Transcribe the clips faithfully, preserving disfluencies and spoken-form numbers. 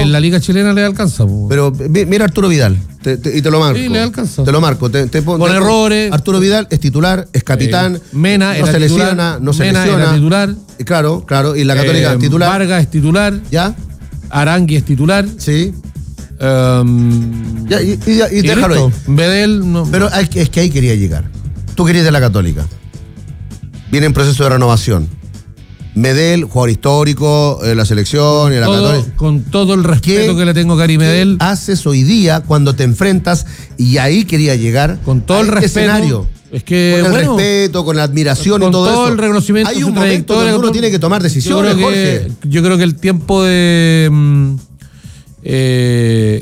en la Liga Chilena le alcanza. Po. Pero mira Arturo Vidal, te, te, y te lo marco. Sí, le alcanza. Te lo marco. Te, te pon, Con te errores. Arturo Vidal es titular, es capitán. Eh, Mena no era se titular. lesiona, no se Mena lesiona. era titular. Claro, claro. Y la Católica eh, titular. Vargas es titular. ¿Ya? Arangui es titular. Sí. Um, Ya, y, y, y, y déjalo listo. ahí. Bedel no. Pero hay, es que ahí quería llegar. Tú querías de la Católica. Viene en proceso de renovación. Medel, jugador histórico, eh, la selección y la todo, Católica. con todo el respeto ¿Qué, que le tengo a Gary Medel. ¿Qué haces hoy día cuando te enfrentas? Y ahí quería llegar. Con todo a el este respeto. escenario. Es que, con el bueno, respeto, con la admiración con y todo, todo eso. el reconocimiento Hay de un su momento trayectoria, donde uno con- tiene que tomar decisiones, yo creo que, Jorge. Yo creo que el tiempo de... mm, eh,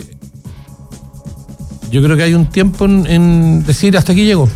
yo creo que hay un tiempo en, en decir hasta aquí llego.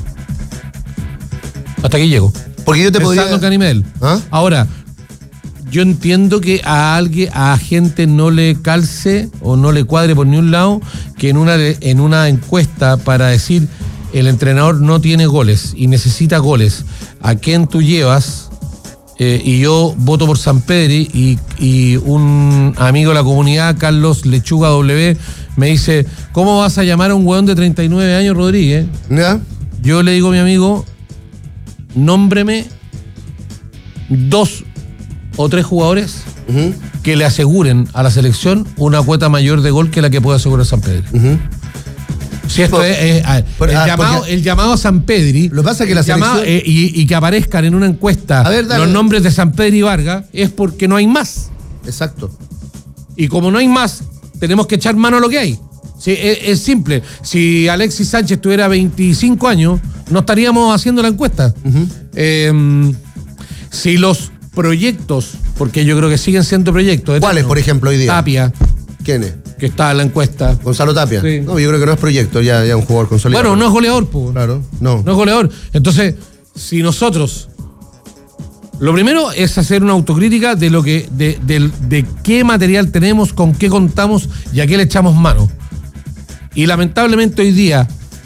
Hasta aquí llego. Porque yo te Pensando podría... en Gary Medel. ¿Ah? Ahora, yo entiendo que a alguien, a gente no le calce o no le cuadre por ni un lado que en una, en una encuesta para decir el entrenador no tiene goles y necesita goles, ¿a quién tú llevas? Eh, y yo voto por Sampedri y, y un amigo de la comunidad, Carlos Lechuga W, me dice, ¿cómo vas a llamar a un hueón de treinta y nueve años, Rodríguez? ¿Ya? Yo le digo a mi amigo, nómbreme dos o tres jugadores Uh-huh, que le aseguren a la selección una cuota mayor de gol que la que puede asegurar Sampedri. uh-huh. Si esto Por- es, es, ah, por- el, ah, llamado, porque- el llamado a Sampedri, Lo que pasa es que la el llamado, selección- eh, y, y que aparezcan en una encuesta A ver, dale. los nombres de Sampedri y Vargas, es porque no hay más. Exacto. Y como no hay más, tenemos que echar mano a lo que hay. Sí, es, es simple. Si Alexis Sánchez tuviera veinticinco años, no estaríamos haciendo la encuesta. Uh-huh. Eh, si los proyectos, porque yo creo que siguen siendo proyectos. ¿Cuáles, eternos. por ejemplo, hoy día? Tapia, ¿Quién es? que está en la encuesta. Gonzalo Tapia. Sí. No, yo creo que no es proyecto, ya es un jugador consolidado. Bueno, no es goleador, pues. Claro, no. No es goleador. Entonces, si nosotros. Lo primero es hacer una autocrítica de lo que, de, de, de qué material tenemos, con qué contamos y a qué le echamos mano. Y lamentablemente hoy día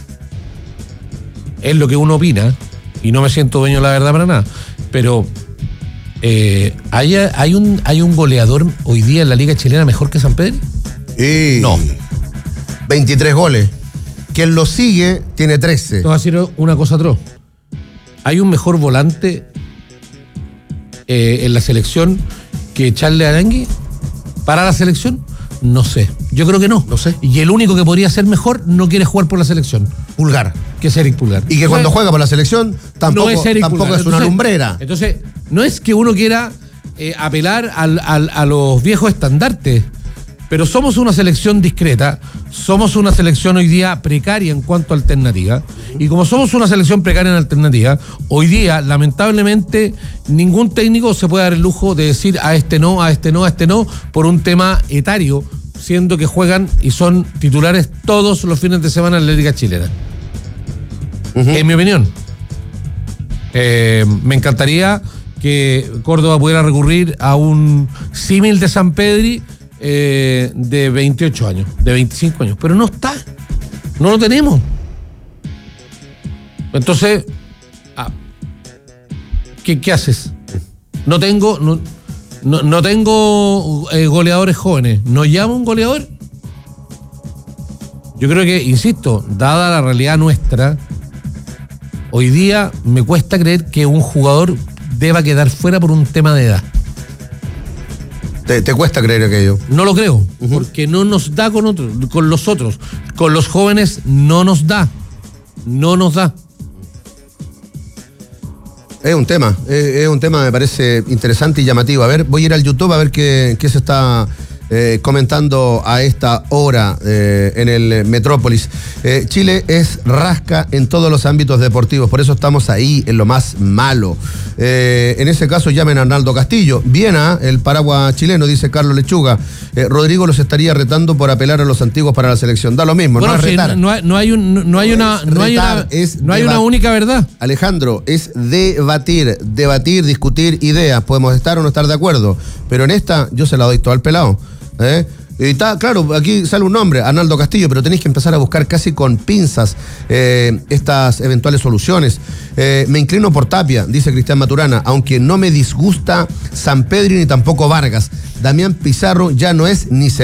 es lo que uno opina, y no me siento dueño de la verdad para nada, pero eh, ¿hay, hay, un, ¿hay un goleador hoy día en la Liga Chilena mejor que Sampedri? Y No. veintitrés goles. Quien lo sigue tiene trece. Te voy a decir una cosa atroz. ¿Hay un mejor volante eh, en la selección que Charles Arangui? ¿Para la selección? No sé. Yo creo que no. No sé. Y el único que podría ser mejor no quiere jugar por la selección, Pulgar. que es Eric Pulgar. Y que Entonces, cuando juega por la selección tampoco, no es Eric tampoco Pulgar. es una Entonces- lumbrera. Entonces, no es que uno quiera eh, apelar al, al, a los viejos estandartes, pero somos una selección discreta, somos una selección hoy día precaria en cuanto a alternativa, y como somos una selección precaria en alternativa, hoy día, lamentablemente, ningún técnico se puede dar el lujo de decir a este no, a este no, a este no, por un tema etario, siendo que juegan y son titulares todos los fines de semana en la Liga Chilena. Uh-huh. En mi opinión. Eh, me encantaría que Córdoba pudiera recurrir a un símil de Sampedri eh, de veintiocho años, de veinticinco años, pero no está, no lo tenemos. Entonces, ah, ¿qué, qué haces? No tengo, no, no, no tengo eh, goleadores jóvenes. ¿No llamo un goleador? Yo creo que, insisto, dada la realidad nuestra, hoy día me cuesta creer que un jugador deba quedar fuera por un tema de edad. Te, te cuesta creer aquello. No lo creo, uh-huh. porque no nos da con otros, con los otros. Con los jóvenes no nos da. No nos da. Es un tema, es, es un tema, me parece interesante y llamativo. A ver, voy a ir al YouTube a ver qué, qué se está eh, comentando a esta hora eh, en el Metrópolis. Eh, Chile es rasca en todos los ámbitos deportivos, por eso estamos ahí en lo más malo. Eh, en ese caso llamen a Arnaldo Castillo. Viena, el paraguas chileno, dice Carlos Lechuga. Eh, Rodrigo los estaría retando por apelar a los antiguos para la selección. Da lo mismo, bueno, no es sí, retar. no, hay, no hay un, no, no hay No una, es no hay retar, una, es no hay una debat- única verdad. Alejandro, es debatir, debatir, discutir ideas. Podemos estar o no estar de acuerdo, pero en esta yo se la doy todo al pelado. ¿eh? Y está, claro, aquí sale un nombre, Arnaldo Castillo, pero tenéis que empezar a buscar casi con pinzas eh, estas eventuales soluciones. Eh, me inclino por Tapia, dice Cristian Maturana, aunque no me disgusta Sampedri ni tampoco Vargas. Damián Pizarro ya no es ni se